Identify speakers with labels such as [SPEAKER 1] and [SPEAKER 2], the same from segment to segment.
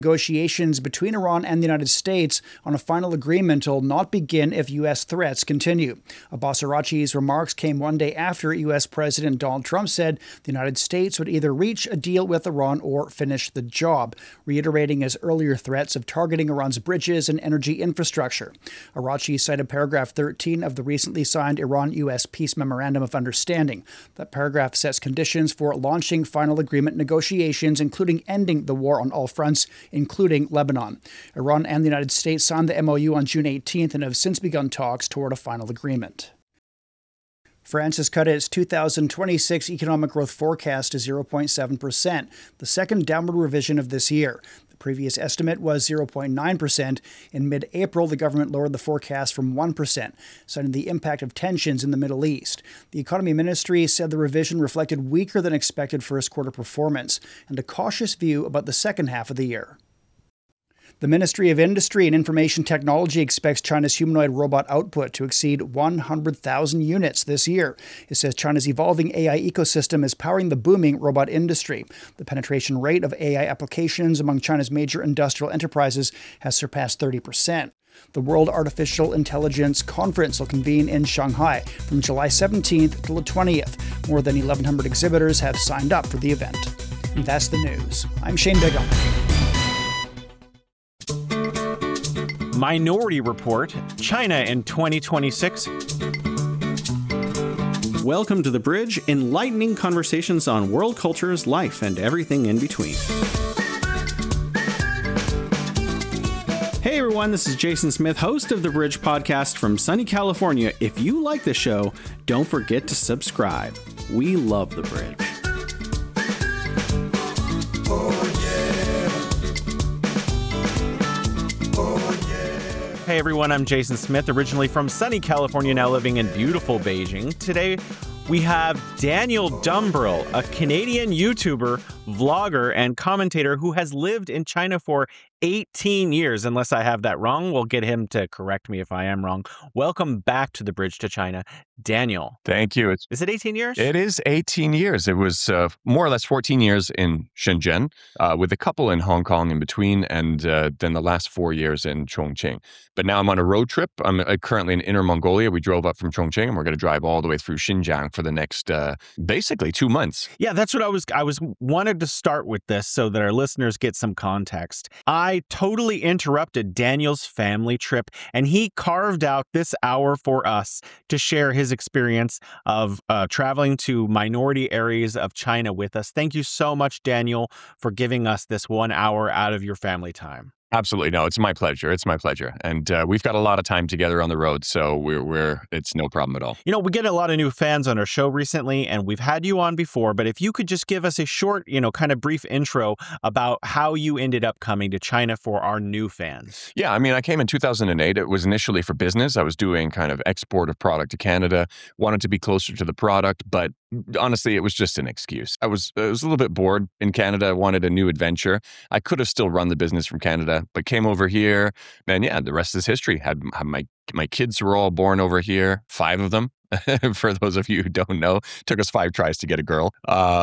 [SPEAKER 1] Negotiations between Iran and the United States on a final agreement will not begin if U.S. threats continue. Abbas Araghchi's remarks came one day after U.S. President Donald Trump said the United States would either reach a deal with Iran or finish the job, reiterating his earlier threats of targeting Iran's bridges and energy infrastructure. Araghchi cited paragraph 13 of the recently signed Iran-U.S. Peace Memorandum of Understanding. That paragraph sets conditions for launching final agreement negotiations, including ending the war on all fronts, including Lebanon. Iran and the United States signed the MOU on June 18th and have since begun talks toward a final agreement. France has cut its 2026 economic growth forecast to 0.7%, the second downward revision of this year. The previous estimate was 0.9%. In mid-April, the government lowered the forecast from 1%, citing the impact of tensions in the Middle East. The economy ministry said the revision reflected weaker than expected first quarter performance and a cautious view about the second half of the year. The Ministry of Industry and Information Technology expects China's humanoid robot output to exceed 100,000 units this year. It says China's evolving AI ecosystem is powering the booming robot industry. The penetration rate of AI applications among China's major industrial enterprises has surpassed 30%. The World Artificial Intelligence Conference will convene in Shanghai from July 17th till the 20th. More than 1,100 exhibitors have signed up for the event. And that's the news. I'm Shane Bigham.
[SPEAKER 2] Minority Report, China in 2026.
[SPEAKER 3] Welcome to The Bridge, enlightening conversations on world cultures, life, and everything in between. Hey everyone, this is Jason Smith, host of The Bridge podcast from sunny California. If you like the show, don't forget to subscribe. We love The Bridge.
[SPEAKER 2] Hey everyone, I'm Jason Smith, originally from sunny California, now living in beautiful Beijing. Today, we have Daniel Dumbrell, a Canadian YouTuber, vlogger, and commentator who has lived in China for 18 years. Unless I have that wrong, we'll get him to correct me if I am wrong. Welcome back to The Bridge to China, Daniel.
[SPEAKER 4] Thank you.
[SPEAKER 2] Is it 18 years?
[SPEAKER 4] It is 18 years. It was more or less 14 years in Shenzhen, with a couple in Hong Kong in between, and then the last 4 years in Chongqing. But now I'm on a road trip. I'm currently in Inner Mongolia. We drove up from Chongqing, and we're going to drive all the way through Xinjiang for the next, basically 2 months.
[SPEAKER 2] Yeah, that's what I was wanted to start with this so that our listeners get some context. I totally interrupted Daniel's family trip, and he carved out this hour for us to share his experience of traveling to minority areas of China with us. Thank you so much, Daniel, for giving us this 1 hour out of your family time.
[SPEAKER 4] Absolutely. No, it's my pleasure. It's my pleasure. And we've got a lot of time together on the road, so it's no problem at all.
[SPEAKER 2] You know, we get a lot of new fans on our show recently, and we've had you on before, but if you could just give us a short, kind of brief intro about how you ended up coming to China for our new fans.
[SPEAKER 4] Yeah, I mean, I came in 2008. It was initially for business. I was doing kind of export of product to Canada, wanted to be closer to the product, but honestly, it was just an excuse. I was a little bit bored in Canada. I wanted a new adventure. I could have still run the business from Canada, but came over here. And yeah, the rest is history. Had my kids were all born over here, 5 of them. For those of you who don't know, took us 5 tries to get a girl.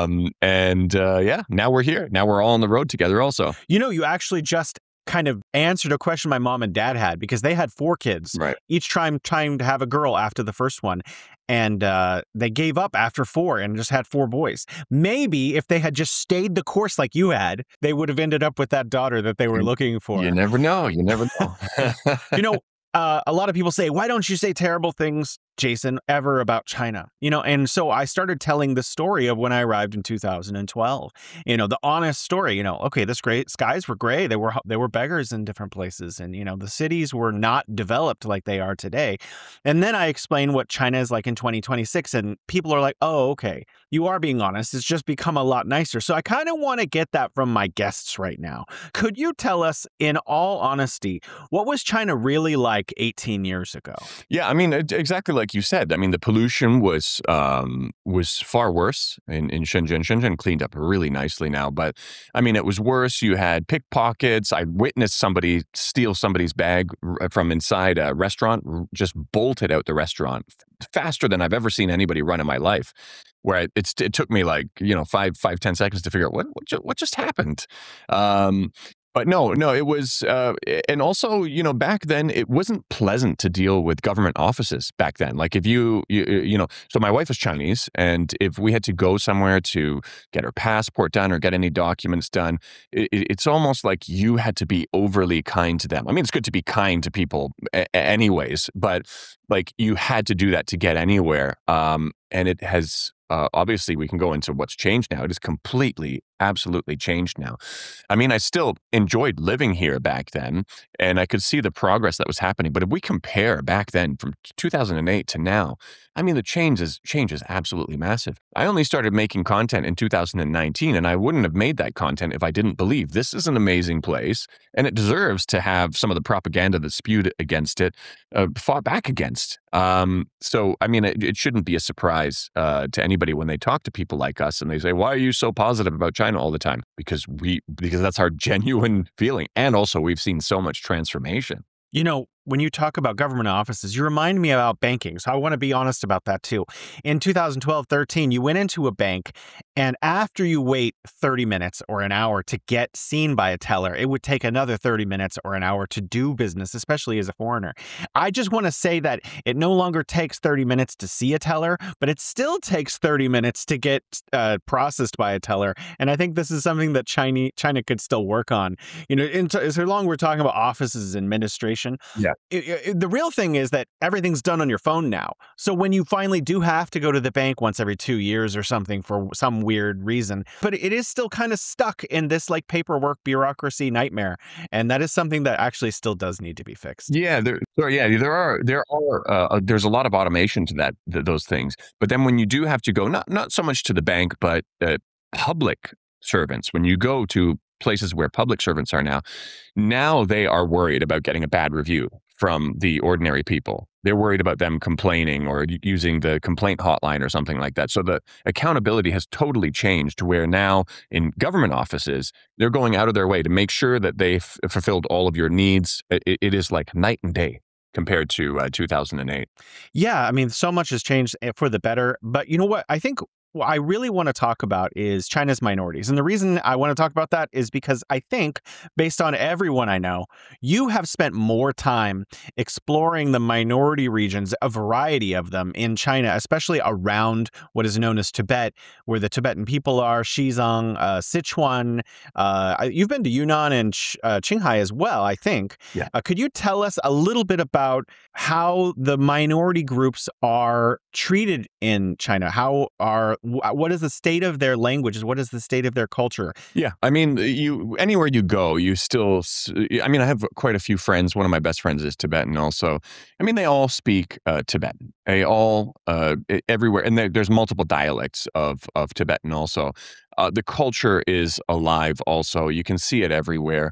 [SPEAKER 4] Yeah, now we're here. Now we're all on the road together also.
[SPEAKER 2] You actually just kind of answered a question my mom and dad had, because they had 4 kids,
[SPEAKER 4] right,
[SPEAKER 2] each trying to have a girl after the first one. And they gave up after 4 and just had 4 boys. Maybe if they had just stayed the course like you had, they would have ended up with that daughter that they were looking for.
[SPEAKER 4] You never know. You never know.
[SPEAKER 2] A lot of people say, why don't you say terrible things, Jason, ever about China? And so I started telling the story of when I arrived in 2012. The honest story. Okay, the skies were gray. They were beggars in different places, and the cities were not developed like they are today. And then I explained what China is like in 2026, and people are like, "Oh, okay, you are being honest. It's just become a lot nicer." So I kind of want to get that from my guests right now. Could you tell us, in all honesty, what was China really like 18 years ago?
[SPEAKER 4] Yeah, I mean, exactly like you said. I mean, the pollution was far worse in Shenzhen. Shenzhen cleaned up really nicely now, but I mean, it was worse. You had pickpockets. I witnessed somebody steal somebody's bag from inside a restaurant, just bolted out the restaurant faster than I've ever seen anybody run in my life. Where it took me like 5-10 seconds to figure out what just happened. But no, it was, and also, back then it wasn't pleasant to deal with government offices back then. Like if so my wife is Chinese, and if we had to go somewhere to get her passport done or get any documents done, it's almost like you had to be overly kind to them. I mean, it's good to be kind to people anyways, but like you had to do that to get anywhere. And it has, obviously we can go into what's changed now. It is completely, absolutely changed now. I mean, I still enjoyed living here back then, and I could see the progress that was happening. But if we compare back then from 2008 to now, I mean, the change is absolutely massive. I only started making content in 2019, and I wouldn't have made that content if I didn't believe this is an amazing place, and it deserves to have some of the propaganda that's spewed against it fought back against. So, I mean, it shouldn't be a surprise to anybody when they talk to people like us and they say, "Why are you so positive about China all the time?" Because that's our genuine feeling, and also we've seen so much transformation.
[SPEAKER 2] When you talk about government offices, you remind me about banking. So I want to be honest about that too. In 2012-13, you went into a bank, and after you wait 30 minutes or an hour to get seen by a teller, it would take another 30 minutes or an hour to do business, especially as a foreigner. I just want to say that it no longer takes 30 minutes to see a teller, but it still takes 30 minutes to get processed by a teller. And I think this is something that China could still work on. So long we're talking about offices, administration.
[SPEAKER 4] Yeah.
[SPEAKER 2] The real thing is that everything's done on your phone now. So when you finally do have to go to the bank once every 2 years or something for some weird reason, but it is still kind of stuck in this like paperwork bureaucracy nightmare. And that is something that actually still does need to be fixed.
[SPEAKER 4] Yeah, there's a lot of automation to those things. But then when you do have to go, not so much to the bank, but public servants, when you go to places where public servants are now they are worried about getting a bad review from the ordinary people. They're worried about them complaining or using the complaint hotline or something like that. So the accountability has totally changed, where now in government offices, they're going out of their way to make sure that they've fulfilled all of your needs. It is like night and day compared to 2008.
[SPEAKER 2] Yeah, I mean, so much has changed for the better. But you know what? I think what I really want to talk about is China's minorities. And the reason I want to talk about that is because I think, based on everyone I know, you have spent more time exploring the minority regions, a variety of them in China, especially around what is known as Tibet, where the Tibetan people are, Xizang, Sichuan. You've been to Yunnan and Qinghai as well, I think.
[SPEAKER 4] Yeah.
[SPEAKER 2] Could you tell us a little bit about how the minority groups are treated in China? What is the state of their languages? What is the state of their culture?
[SPEAKER 4] Yeah, I mean, anywhere you go, I have quite a few friends. One of my best friends is Tibetan also. I mean, they all speak Tibetan. They all, everywhere, and there's multiple dialects of Tibetan also. The culture is alive also. You can see it everywhere.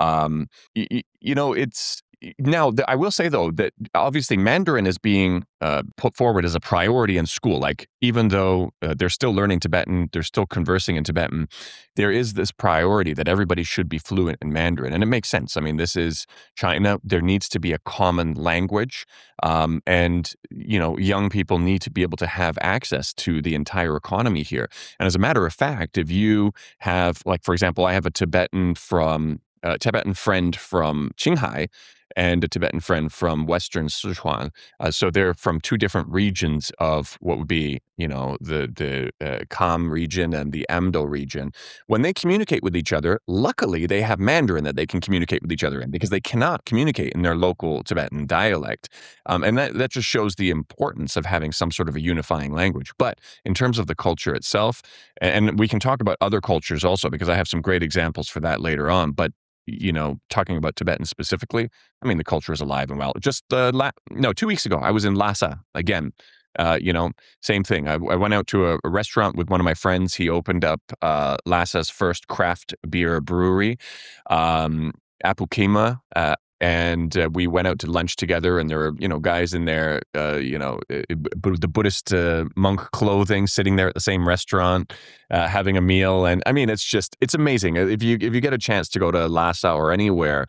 [SPEAKER 4] It's... Now, I will say, though, that obviously Mandarin is being put forward as a priority in school. Like, even though they're still learning Tibetan, they're still conversing in Tibetan, there is this priority that everybody should be fluent in Mandarin. And it makes sense. I mean, this is China. There needs to be a common language. And, young people need to be able to have access to the entire economy here. And as a matter of fact, if you have, like, for example, I have a Tibetan friend from Qinghai and a Tibetan friend from Western Sichuan. So they're from two different regions of what would be, the Kham region and the Amdo region. When they communicate with each other, luckily they have Mandarin that they can communicate with each other in, because they cannot communicate in their local Tibetan dialect. And that just shows the importance of having some sort of a unifying language. But in terms of the culture itself, and we can talk about other cultures also, because I have some great examples for that later on, but talking about Tibetan specifically, I mean, the culture is alive and well. Just 2 weeks ago, I was in Lhasa again. Same thing. I went out to a restaurant with one of my friends. He opened up Lhasa's first craft beer brewery, Apukima. And we went out to lunch together, and there were, guys in there, the Buddhist monk clothing, sitting there at the same restaurant, having a meal. And I mean, it's amazing. If you get a chance to go to Lhasa or anywhere,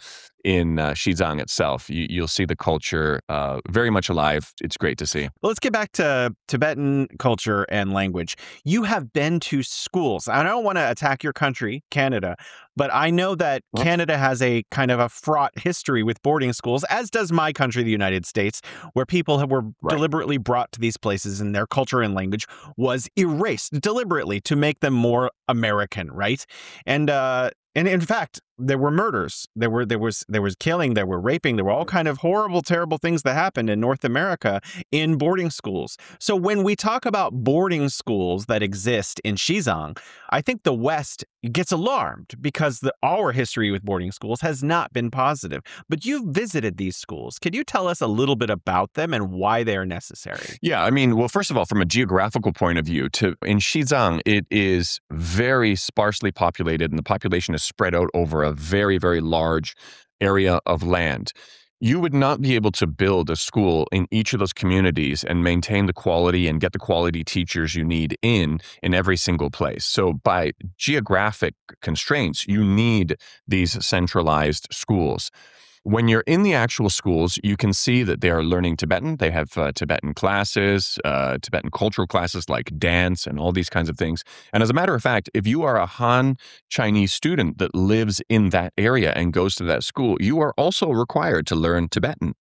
[SPEAKER 4] in Xizang itself. You'll see the culture very much alive. It's great to see.
[SPEAKER 2] Well, let's get back to Tibetan culture and language. You have been to schools. I don't want to attack your country, Canada, but I know that Canada has a kind of a fraught history with boarding schools, as does my country, the United States, where people were deliberately brought to these places and their culture and language was erased deliberately to make them more American, right? And in fact, there were murders, there was killing, there were raping, there were all kind of horrible, terrible things that happened in North America in boarding schools. So when we talk about boarding schools that exist in Xizang, I think the West gets alarmed because our history with boarding schools has not been positive. But you've visited these schools. Could you tell us a little bit about them and why they are necessary?
[SPEAKER 4] Yeah, I mean, well, first of all, from a geographical point of view, in Xizang, it is very sparsely populated, and the population is spread out over a very, very large area of land. You would not be able to build a school in each of those communities and maintain the quality and get the quality teachers you need in every single place. So by geographic constraints, you need these centralized schools. When you're in the actual schools, you can see that they are learning Tibetan. They have Tibetan classes, Tibetan cultural classes like dance and all these kinds of things. And as a matter of fact, if you are a Han Chinese student that lives in that area and goes to that school, you are also required to learn Tibetan.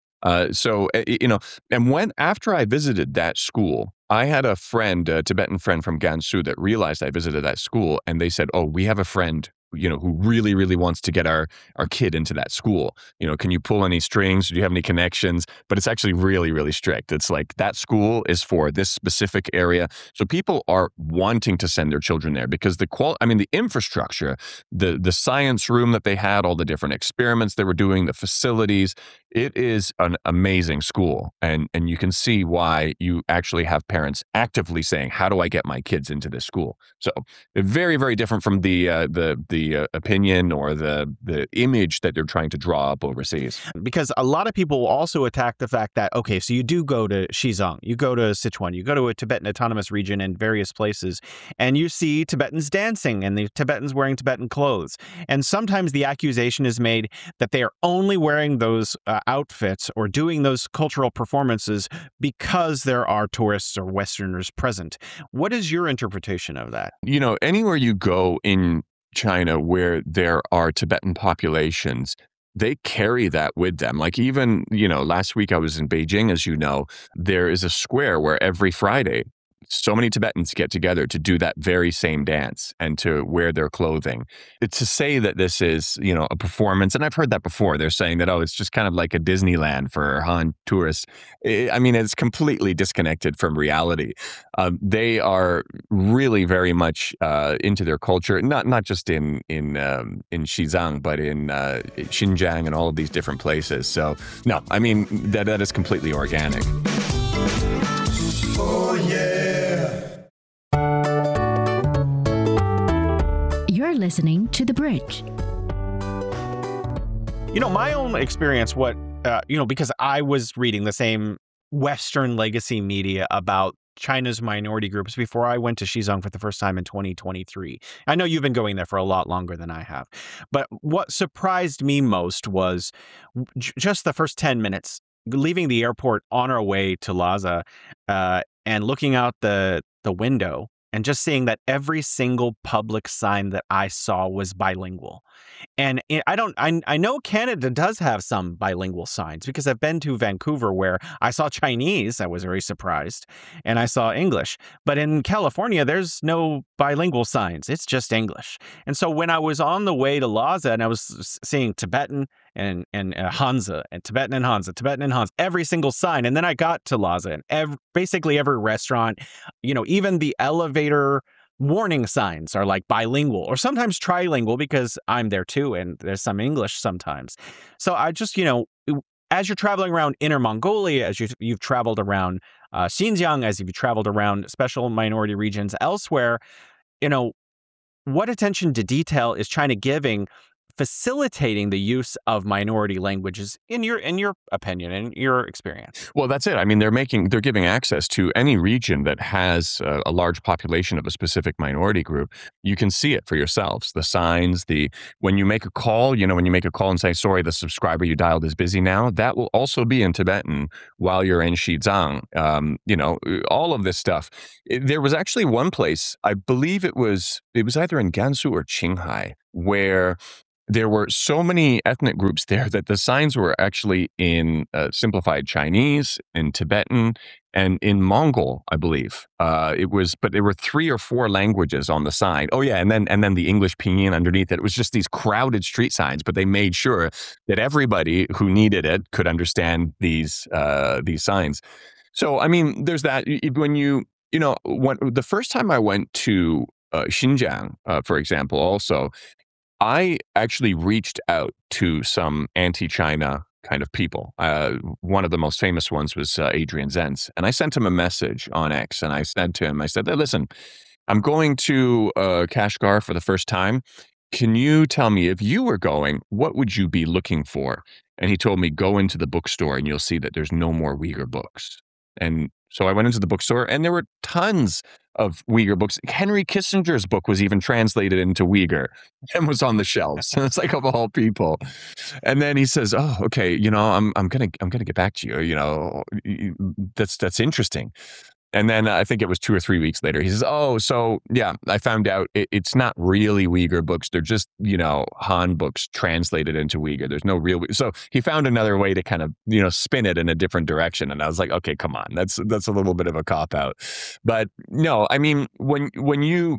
[SPEAKER 4] And after I visited that school, I had a Tibetan friend from Gansu that realized I visited that school, and they said, "Oh, we have a friend who really, really wants to get our kid into that school. Can you pull any strings? Do you have any connections?" But it's actually really, really strict. It's like that school is for this specific area. So people are wanting to send their children there because the infrastructure, the science room that they had, all the different experiments they were doing, the facilities, it is an amazing school. And you can see why you actually have parents actively saying, "How do I get my kids into this school?" So very, very different from the opinion or the image that they're trying to draw up overseas.
[SPEAKER 2] Because a lot of people will also attack the fact that, okay, so you do go to Xizang, you go to Sichuan, you go to a Tibetan autonomous region in various places, and you see Tibetans dancing and the Tibetans wearing Tibetan clothes. And sometimes the accusation is made that they are only wearing those outfits or doing those cultural performances because there are tourists or Westerners present. What is your interpretation of that?
[SPEAKER 4] Anywhere you go in China where there are Tibetan populations, they carry that with them. Like even, last week I was in Beijing, as you know, there is a square where every Friday, so many Tibetans get together to do that very same dance and to wear their clothing. To say that this is, a performance, and I've heard that before, they're saying that, it's just kind of like a Disneyland for Han tourists. It's completely disconnected from reality. They are really very much into their culture, not just in Xizang, but in Xinjiang and all of these different places. So, no, that is completely organic.
[SPEAKER 5] Oh, yeah.
[SPEAKER 6] You're listening to The Bridge.
[SPEAKER 2] My own experience, because I was reading the same Western legacy media about China's minority groups before I went to Xizang for the first time in 2023. I know you've been going there for a lot longer than I have. But what surprised me most was just the first 10 minutes, leaving the airport on our way to Lhasa and looking out the window and just seeing that every single public sign that I saw was bilingual. And I know Canada does have some bilingual signs because I've been to Vancouver where I saw Chinese. I was very surprised. And I saw English. But in California, there's no bilingual signs. It's just English. And so when I was on the way to Lhasa and I was seeing Tibetan and Hansa and Tibetan and Hansa, every single sign. And then I got to Lhasa and basically every restaurant, even the elevator warning signs are like bilingual or sometimes trilingual because I'm there too. And there's some English sometimes. So I just, as you're traveling around Inner Mongolia, as you've traveled around Xinjiang, as you've traveled around special minority regions elsewhere, what attention to detail is China giving facilitating the use of minority languages in your opinion, in your experience?
[SPEAKER 4] Well, that's it. I mean, they're giving access to any region that has a large population of a specific minority group. You can see it for yourselves. The signs, when you make a call, when you make a call and say, sorry, the subscriber you dialed is busy now, that will also be in Tibetan while you're in Xizang. All of this stuff. There was actually one place, I believe it was either in Gansu or Qinghai, where there were so many ethnic groups there that the signs were actually in simplified Chinese, in Tibetan, and in Mongol, I believe. But there were 3 or 4 languages on the sign. Oh yeah, and then the English pinyin underneath it. It was just these crowded street signs, but they made sure that everybody who needed it could understand these signs. So I mean, there's that. When the first time I went to Xinjiang, for example, also, I actually reached out to some anti-China kind of people. One of the most famous ones was Adrian Zenz. And I sent him a message on X, and I said to him, hey, listen, I'm going to Kashgar for the first time. Can you tell me, if you were going, what would you be looking for? And he told me, go into the bookstore and you'll see that there's no more Uyghur books. And so I went into the bookstore and there were tons of Uyghur books. Henry Kissinger's book was even translated into Uyghur and was on the shelves. And it's like, of all people. And then he says, "Oh, okay, I'm gonna get back to you. That's interesting." And then I think it was 2 or 3 weeks later, he says, "Oh, so yeah, I found out it's not really Uyghur books. They're just, Han books translated into Uyghur. There's no real." So he found another way to kind of, spin it in a different direction. And I was like, okay, come on, that's a little bit of a cop out. But no, I mean, when you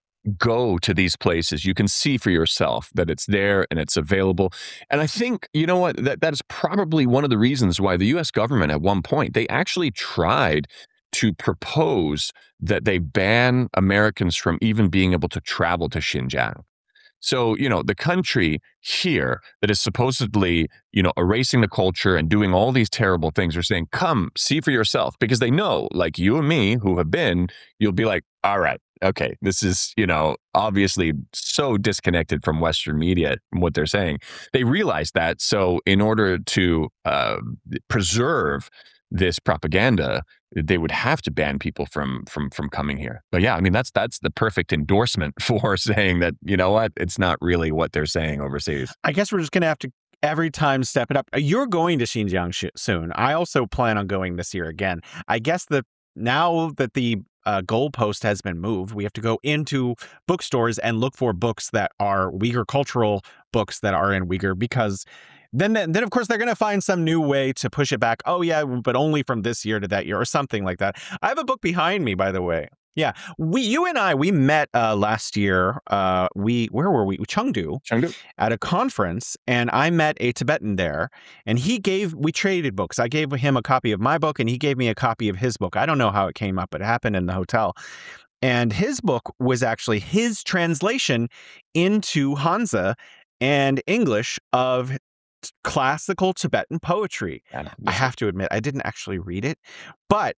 [SPEAKER 4] go to these places, you can see for yourself that it's there and it's available. And I think, you know what, that is probably one of the reasons why the U.S. government at one point, they actually tried to propose that they ban Americans from even being able to travel to Xinjiang. So, the country here that is supposedly, erasing the culture and doing all these terrible things are saying, come see for yourself, because they know, like you and me who have been, you'll be like, all right, okay, this is, obviously so disconnected from Western media and what they're saying. They realize that. So in order to preserve this propaganda, they would have to ban people from coming here. But yeah, I mean, that's the perfect endorsement for saying that, you know what, it's not really what they're saying overseas.
[SPEAKER 2] I guess we're just going to have to every time step it up. You're going to Xinjiang soon. I also plan on going this year again. I guess now that the goalpost has been moved, we have to go into bookstores and look for books that are Uyghur cultural books that are in Uyghur, because then of course they're going to find some new way to push it back. Oh yeah, but only from this year to that year or something like that. I have a book behind me, by the way. Yeah, you and I met last year. Where were we? Chengdu, at a conference, and I met a Tibetan there, and we traded books. I gave him a copy of my book, and he gave me a copy of his book. I don't know how it came up, but it happened in the hotel. And his book was actually his translation into Hanzi and English of classical Tibetan poetry. I have to admit, I didn't actually read it, but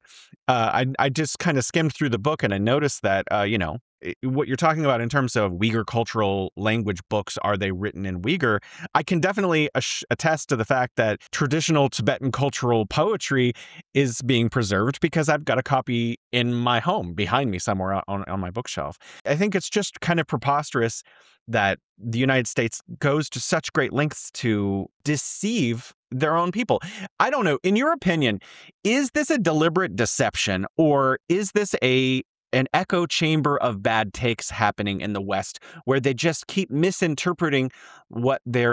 [SPEAKER 2] I just kind of skimmed through the book, and I noticed that, what you're talking about in terms of Uyghur cultural language books, are they written in Uyghur? I can definitely attest to the fact that traditional Tibetan cultural poetry is being preserved, because I've got a copy in my home behind me somewhere on my bookshelf. I think it's just kind of preposterous that the United States goes to such great lengths to deceive their own people. I don't know. In your opinion, is this a deliberate deception, or is this an echo chamber of bad takes happening in the West, where they just keep misinterpreting what they're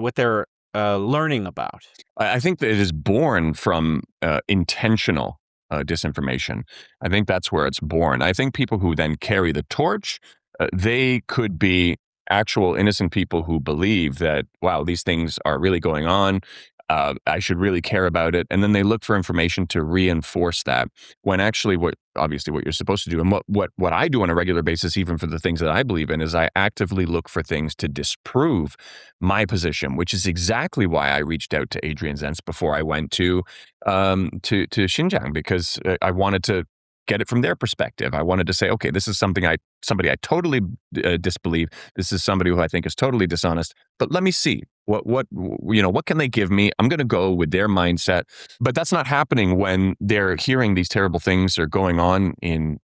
[SPEAKER 2] learning about?
[SPEAKER 4] I think that it is born from intentional disinformation. I think that's where it's born. I think people who then carry the torch, they could be actual innocent people who believe that, wow, these things are really going on. I should really care about it. And then they look for information to reinforce that, when actually what you're supposed to do, and what I do on a regular basis, even for the things that I believe in, is I actively look for things to disprove my position, which is exactly why I reached out to Adrian Zenz before I went to Xinjiang, because I wanted to get it from their perspective. I wanted to say, okay, this is somebody I totally disbelieve. This is somebody who I think is totally dishonest. But let me see what can they give me? I'm going to go with their mindset. But that's not happening when they're hearing these terrible things are going on in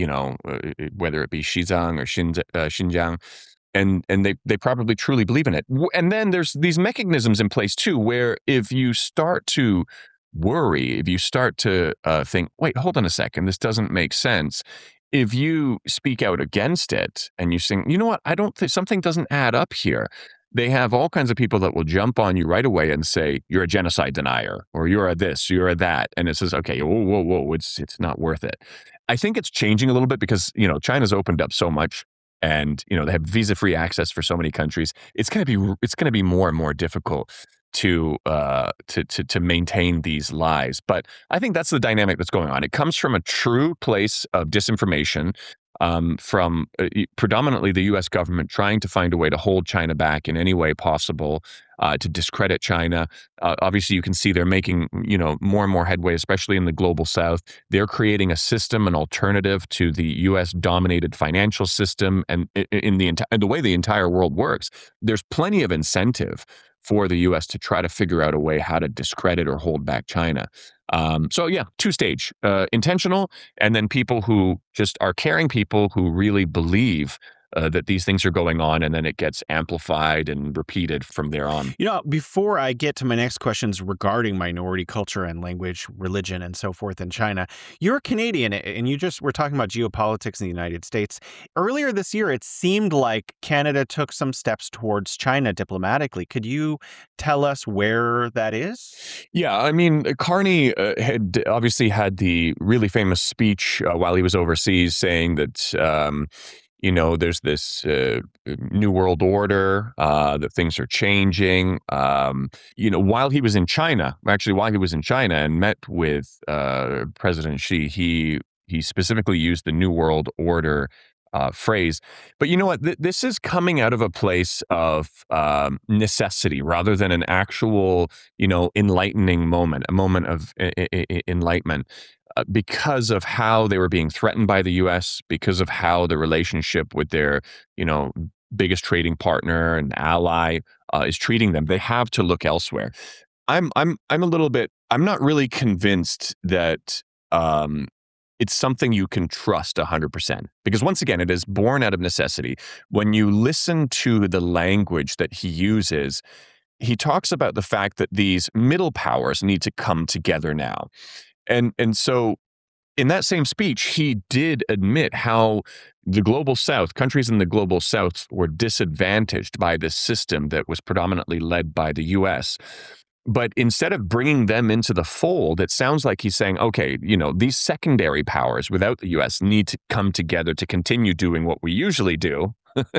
[SPEAKER 4] whether it be Xizang or Xinjiang. And they probably truly believe in it. And then there's these mechanisms in place too, where if you start to worry, if you start to think, wait, hold on a second, this doesn't make sense. If you speak out against it and you think, you know what, I don't think something doesn't add up here. They have all kinds of people that will jump on you right away and say, you're a genocide denier, or you're a this, you're a that. And it says, okay, whoa, it's not worth it. I think it's changing a little bit because, China's opened up so much. And they have visa-free access for so many countries. It's going to be more and more difficult to maintain these lies. But I think that's the dynamic that's going on. It comes from a true place of disinformation, from predominantly the U.S. government trying to find a way to hold China back in any way possible, to discredit China. Obviously, you can see they're making more and more headway, especially in the global South. They're creating a system, an alternative to the U.S.-dominated financial system, and in the way the entire world works. There's plenty of incentive for the U.S. to try to figure out a way how to discredit or hold back China. So yeah, two-stage, intentional, and then people who just are caring people who really believe that these things are going on, and then it gets amplified and repeated from there on.
[SPEAKER 2] Before I get to my next questions regarding minority culture and language, religion, and so forth in China, you're Canadian, and we're talking about geopolitics in the United States. Earlier this year, it seemed like Canada took some steps towards China diplomatically. Could you tell us where that is?
[SPEAKER 4] Yeah, I mean, Carney had obviously had the really famous speech while he was overseas saying that there's this new world order, that things are changing. While he was in China and met with President Xi, he specifically used the new world order phrase. But you know what? This is coming out of a place of necessity rather than an actual, enlightening moment, a moment of enlightenment. Because of how they were being threatened by the U.S., because of how the relationship with their, biggest trading partner and ally is treating them, they have to look elsewhere. I'm not really convinced that it's something you can trust 100%, because once again, it is born out of necessity. When you listen to the language that he uses, he talks about the fact that these middle powers need to come together now. And so in that same speech, he did admit how the global South, countries in the global South, were disadvantaged by this system that was predominantly led by the U.S. But instead of bringing them into the fold, it sounds like he's saying, okay, these secondary powers without the U.S. need to come together to continue doing what we usually do.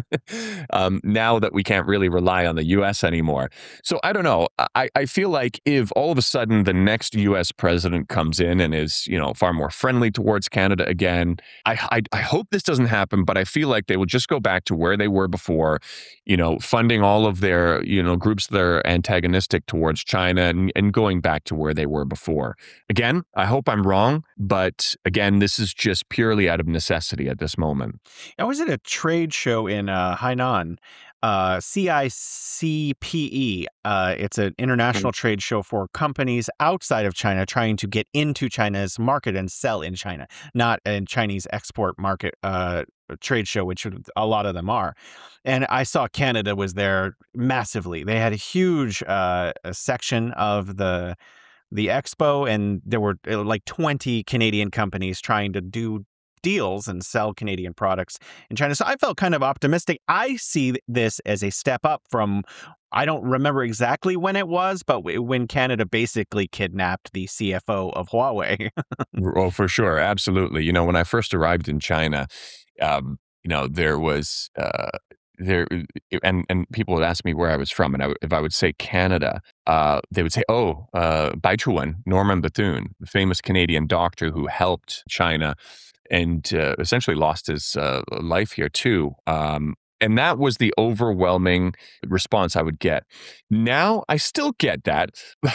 [SPEAKER 4] Now that we can't really rely on the U.S. anymore. So I don't know. I feel like if all of a sudden the next U.S. president comes in and is, far more friendly towards Canada again, I hope this doesn't happen, but I feel like they will just go back to where they were before, funding all of their, groups that are antagonistic towards China and going back to where they were before. Again, I hope I'm wrong, but again, this is just purely out of necessity at this moment.
[SPEAKER 2] I was at a trade show in Hainan, CICPE. It's an international trade show for companies outside of China trying to get into China's market and sell in China, not a Chinese export market trade show, which a lot of them are. And I saw Canada was there massively. They had a huge section of the expo, and there were like 20 Canadian companies trying to do deals and sell Canadian products in China. So I felt kind of optimistic. I see this as a step up from, I don't remember exactly when it was, but when Canada basically kidnapped the CFO of Huawei.
[SPEAKER 4] Oh, for sure. Absolutely. When I first arrived in China, there was and people would ask me where I was from, and if I would say Canada, they would say, Bai Chuan, Norman Bethune, the famous Canadian doctor who helped China and essentially lost his life here too. And that was the overwhelming response I would get. Now I still get that,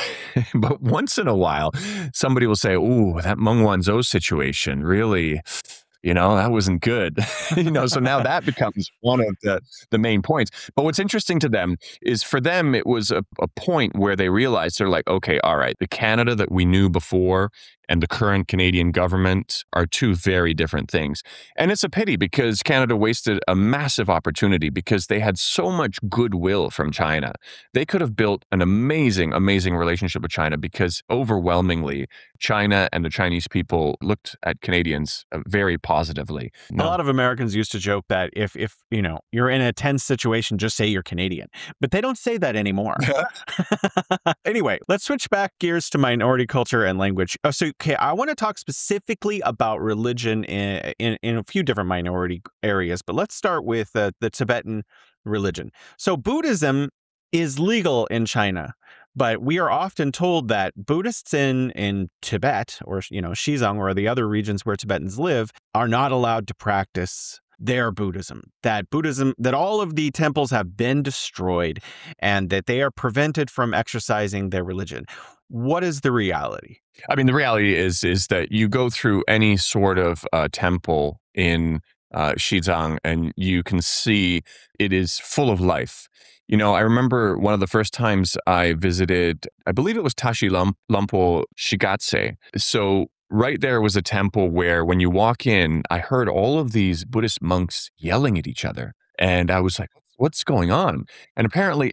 [SPEAKER 4] but once in a while, somebody will say, "Ooh, that Meng Wanzhou situation really, that wasn't good." So now that becomes one of the main points. But what's interesting to them is for them, it was a point where they realized they're like, okay, all right, the Canada that we knew before and the current Canadian government are two very different things. And it's a pity because Canada wasted a massive opportunity because they had so much goodwill from China. They could have built an amazing, amazing relationship with China because overwhelmingly, China and the Chinese people looked at Canadians very positively.
[SPEAKER 2] A lot of Americans used to joke that if you're in a tense situation, just say you're Canadian. But they don't say that anymore. Anyway, let's switch back gears to minority culture and language. Okay, I want to talk specifically about religion in a few different minority areas, but let's start with the Tibetan religion. So Buddhism is legal in China, but we are often told that Buddhists in Tibet or Xizang or the other regions where Tibetans live are not allowed to practice their Buddhism, that all of the temples have been destroyed and that they are prevented from exercising their religion. What is the reality?
[SPEAKER 4] I mean, the reality is that you go through any sort of temple in Xizang and you can see it is full of life. I remember one of the first times I visited, I believe it was Tashi Lampo Shigatse. So right there was a temple where when you walk in, I heard all of these Buddhist monks yelling at each other. And I was like, what's going on? And apparently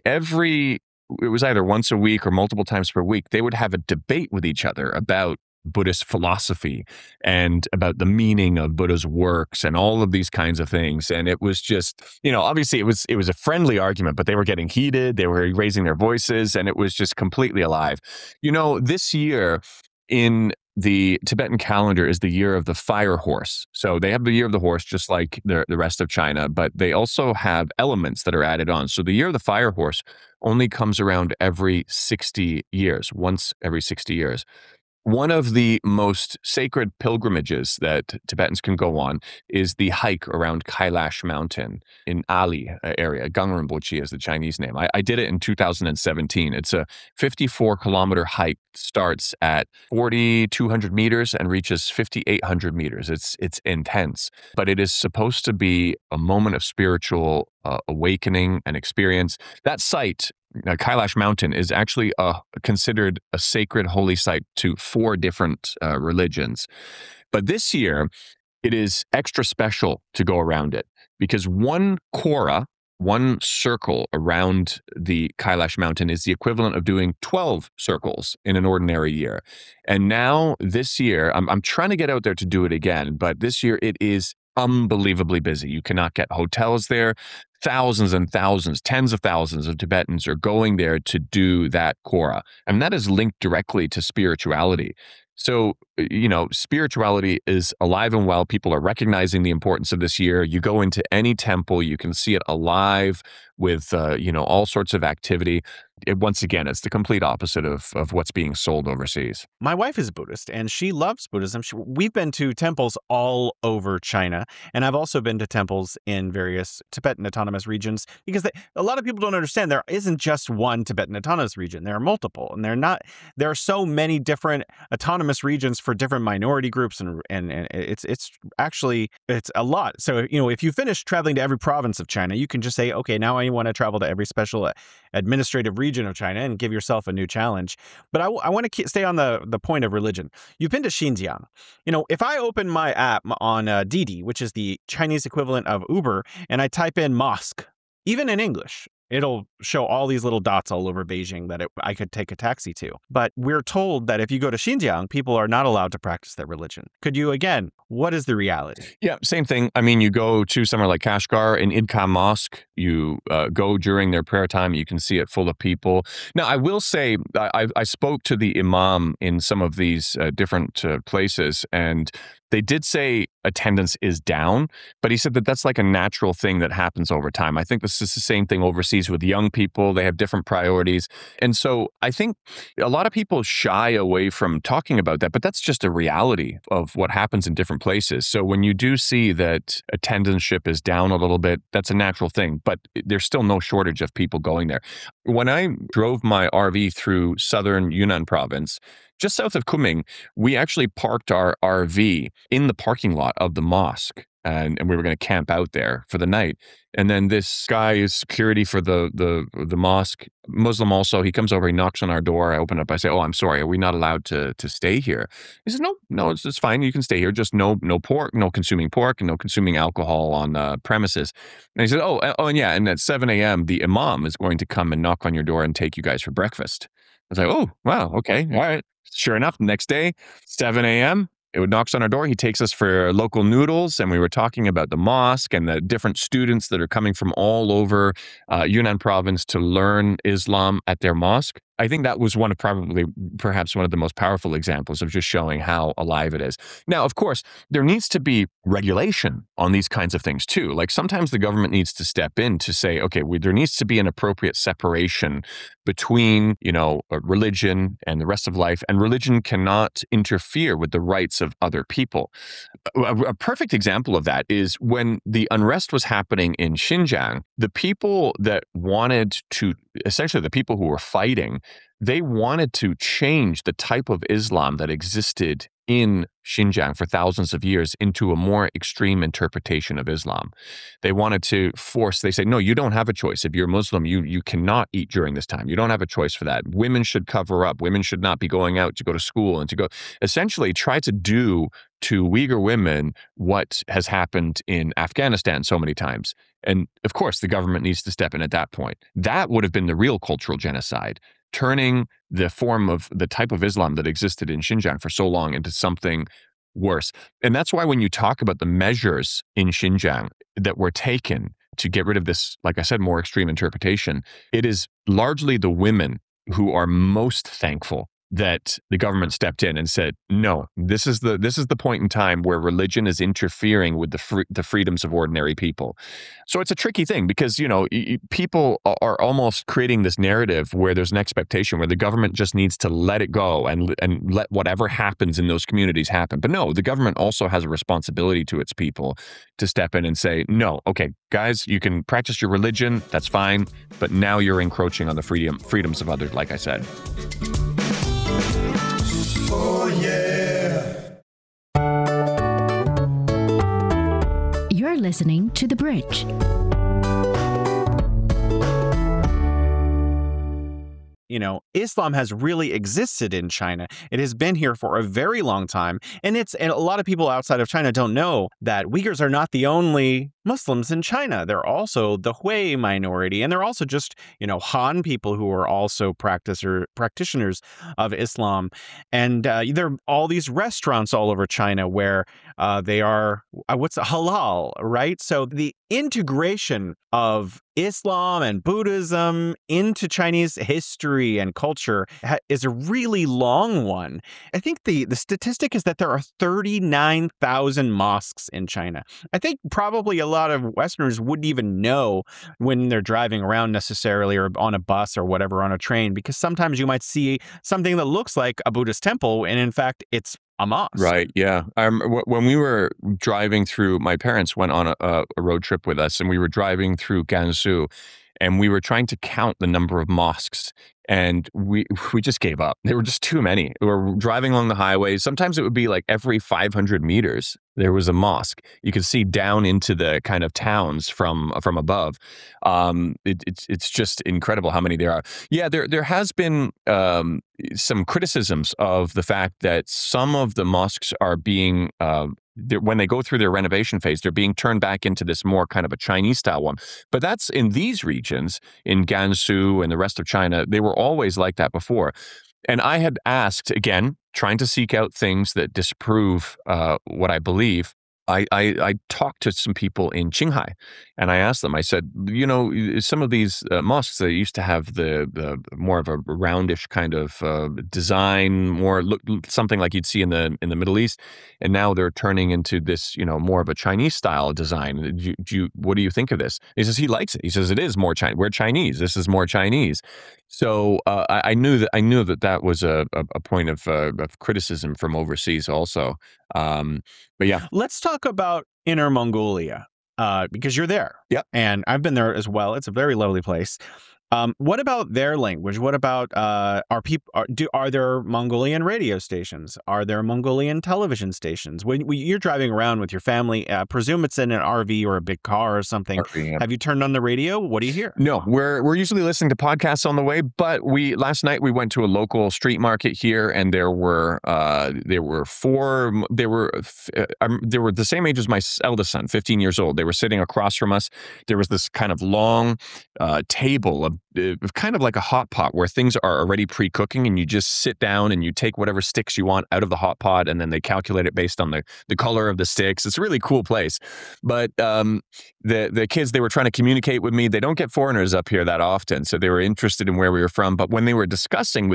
[SPEAKER 4] it was either once a week or multiple times per week, they would have a debate with each other about Buddhist philosophy and about the meaning of Buddha's works and all of these kinds of things. And it was just, obviously it was a friendly argument, but they were getting heated, they were raising their voices, and it was just completely alive. This year in the Tibetan calendar is the year of the fire horse. So they have the year of the horse, just like the rest of China, but they also have elements that are added on. So the year of the fire horse only comes around every 60 years, once every 60 years. One of the most sacred pilgrimages that Tibetans can go on is the hike around Kailash Mountain in Ali area. Gangrenbochi is the Chinese name. I did it in 2017. It's a 54-kilometer hike, starts at 4,200 meters and reaches 5,800 meters. It's intense, but it is supposed to be a moment of spiritual awakening and experience. That site, Kailash Mountain, is actually considered a sacred holy site to 4 different religions. But this year, it is extra special to go around it because one kora, one circle around the Kailash Mountain is the equivalent of doing 12 circles in an ordinary year. And now this year, I'm trying to get out there to do it again, but this year it is unbelievably busy. You cannot get hotels there. Thousands and thousands, tens of thousands of Tibetans are going there to do that kora. And that is linked directly to spirituality. So, spirituality is alive and well. People are recognizing the importance of this year. You go into any temple, you can see it alive with, all sorts of activity. Once again, it's the complete opposite of what's being sold overseas.
[SPEAKER 2] My wife is a Buddhist and she loves Buddhism. We've been to temples all over China, and I've also been to temples in various Tibetan autonomous regions because a lot of people don't understand there isn't just one Tibetan autonomous region. There are multiple, and there are so many different autonomous regions for different minority groups, and it's a lot. So, if you finish traveling to every province of China, you can just say, okay, now I want to travel to every special administrative region of China and give yourself a new challenge. But I want to stay on the point of religion. You've been to Xinjiang. If I open my app on Didi, which is the Chinese equivalent of Uber, and I type in mosque, even in English, it'll show all these little dots all over Beijing that I could take a taxi to. But we're told that if you go to Xinjiang, people are not allowed to practice their religion. Could you, again, what is the reality?
[SPEAKER 4] Yeah, same thing. I mean, you go to somewhere like Kashgar in Idkha Mosque, you go during their prayer time, you can see it full of people. Now, I will say, I spoke to the imam in some of these different places, and They did say attendance is down, but he said that that's like a natural thing that happens over time. I think this is the same thing overseas with young people. They have different priorities. And so I think a lot of people shy away from talking about that, but that's just a reality of what happens in different places. So when you do see that attendance-ship is down a little bit, that's a natural thing, but there's still no shortage of people going there. When I drove my RV through southern Yunnan province, just south of Kunming, we actually parked our RV in the parking lot of the mosque, and we were going to camp out there for the night. And then this guy is security for the mosque, Muslim also. He comes over, he knocks on our door. I open up. I say, "Oh, I'm sorry. Are we not allowed to stay here?" He says, "No, it's fine. You can stay here. Just no pork, no consuming pork, and no consuming alcohol on premises." And he said, "Oh, and yeah, and at 7 a.m. the imam is going to come and knock on your door and take you guys for breakfast." I was like, "Oh, wow, okay, all right." Sure enough, the next day, 7 a.m., it knocks on our door. He takes us for local noodles, and we were talking about the mosque and the different students that are coming from all over Yunnan province to learn Islam at their mosque. I think that was perhaps one of the most powerful examples of just showing how alive it is. Now, of course, there needs to be regulation on these kinds of things too. Like sometimes the government needs to step in to say, okay, there needs to be an appropriate separation between, religion and the rest of life, and religion cannot interfere with the rights of other people. A perfect example of that is when the unrest was happening in Xinjiang, the people that wanted to, essentially the people who were fighting, they wanted to change the type of Islam that existed in Xinjiang for thousands of years into a more extreme interpretation of Islam. They wanted to they say, no, you don't have a choice. If you're Muslim, you cannot eat during this time. You don't have a choice for that. Women should cover up. Women should not be going out to go to school and to go, essentially try to do to Uyghur women what has happened in Afghanistan so many times. And of course, the government needs to step in at that point. That would have been the real cultural genocide, turning the type of Islam that existed in Xinjiang for so long into something worse. And that's why when you talk about the measures in Xinjiang that were taken to get rid of this, like I said, more extreme interpretation, it is largely the women who are most thankful that the government stepped in and said, no, this is the point in time where religion is interfering with the freedoms of ordinary people. So it's a tricky thing because, people are almost creating this narrative where there's an expectation where the government just needs to let it go and let whatever happens in those communities happen. But no, the government also has a responsibility to its people to step in and say, no, okay, guys, you can practice your religion, that's fine, but now you're encroaching on the freedoms of others, like I said.
[SPEAKER 5] Oh, yeah.
[SPEAKER 6] You're listening to The Bridge.
[SPEAKER 2] Islam has really existed in China. It has been here for a very long time. And a lot of people outside of China don't know that Uyghurs are not the only Muslims in China. They're also the Hui minority, and they're also just, Han people who are also practitioners of Islam. And there are all these restaurants all over China where they are, halal, right? So the integration of Islam and Buddhism into Chinese history and culture is a really long one. I think the statistic is that there are 39,000 mosques in China. I think probably a lot of Westerners wouldn't even know when they're driving around necessarily, or on a bus or whatever, on a train, because sometimes you might see something that looks like a Buddhist temple, and in fact, it's a mosque.
[SPEAKER 4] Right, yeah. When we were driving through, my parents went on a road trip with us, and we were driving through Gansu, and we were trying to count the number of mosques, and we just gave up. There were just too many. We were driving along the highways. Sometimes it would be like every 500 meters, there was a mosque. You could see down into the kind of towns from above. It's just incredible how many there are. Yeah, there has been some criticisms of the fact that some of the mosques are being when they go through their renovation phase, they're being turned back into this more kind of a Chinese style one. But that's in these regions, in Gansu and the rest of China, they were always like that before. And I had asked, again, trying to seek out things that disprove what I believe. I talked to some people in Qinghai, and I asked them. I said, some of these mosques that used to have the more of a roundish kind of design, more look something like you'd see in the Middle East, and now they're turning into this, more of a Chinese style design. What do you think of this? He says he likes it. He says it is more Chinese. We're Chinese. This is more Chinese. So I knew that was a point of criticism from overseas also. But yeah,
[SPEAKER 2] let's talk about Inner Mongolia because you're there.
[SPEAKER 4] Yep.
[SPEAKER 2] And I've been there as well. It's a very lovely place. What about their language? What about are there Mongolian radio stations? Are there Mongolian television stations? When you're driving around with your family, presume it's in an RV or a big car or something.
[SPEAKER 4] RV, yeah.
[SPEAKER 2] Have you turned on the radio? What do you hear?
[SPEAKER 4] No, we're usually listening to podcasts on the way, but last night we went to a local street market here, and there were four. They were the same age as my eldest son, 15 years old. They were sitting across from us. There was this kind of long table of kind of like a hot pot where things are already pre-cooking, and you just sit down and you take whatever sticks you want out of the hot pot, and then they calculate it based on the color of the sticks. It's a really cool place. But the kids, they were trying to communicate with me. They don't get foreigners up here that often, so they were interested in where we were from. But when they were discussing